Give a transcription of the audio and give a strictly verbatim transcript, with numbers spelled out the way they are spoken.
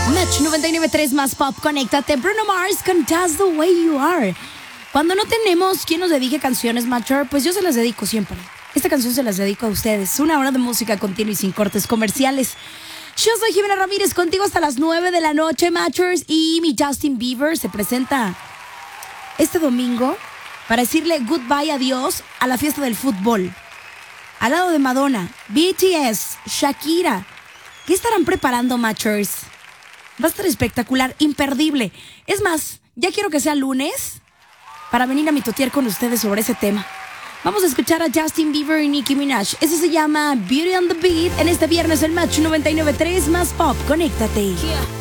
Match noventa y nueve punto tres más pop, conéctate. Bruno Mars con That's the Way You Are. Cuando no tenemos quien nos dedique canciones, Matcher, pues yo se las dedico siempre. Esta canción se las dedico a ustedes. Una hora de música continua y sin cortes comerciales. Yo soy Jimena Ramírez, contigo hasta las nueve de la noche, Matchers. Y mi Justin Bieber se presenta este domingo para decirle goodbye, adiós a la fiesta del fútbol. Al lado de Madonna, B T S, Shakira. ¿Qué estarán preparando, Matchers? Va a estar espectacular, imperdible. Es más, ya quiero que sea lunes para venir a mitotear con ustedes sobre ese tema. Vamos a escuchar a Justin Bieber y Nicki Minaj. Eso se llama Beauty and the Beat. En este viernes el Match noventa y nueve punto tres más pop. Conéctate. Yeah.